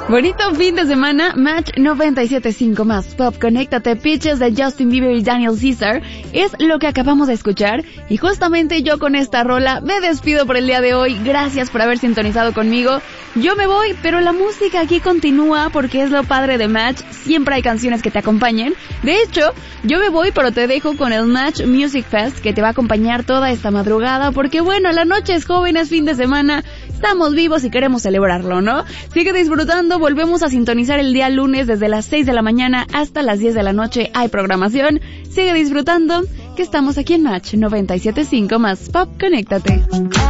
Bonito fin de semana, Match 97.5 más Pop, Conéctate, Pitches de Justin Bieber y Daniel Caesar, es lo que acabamos de escuchar, y justamente yo con esta rola me despido por el día de hoy. Gracias por haber sintonizado conmigo. Yo me voy, pero la música aquí continúa porque es lo padre de Match, siempre hay canciones que te acompañen. De hecho, yo me voy, pero te dejo con el Match Music Fest que te va a acompañar toda esta madrugada, porque bueno, la noche es joven, es fin de semana, estamos vivos y queremos celebrarlo, ¿no? Sigue disfrutando, volvemos a sintonizar el día lunes desde las 6 de la mañana hasta las 10 de la noche, hay programación. Sigue disfrutando, que estamos aquí en Match 97.5 más Pop, Conéctate.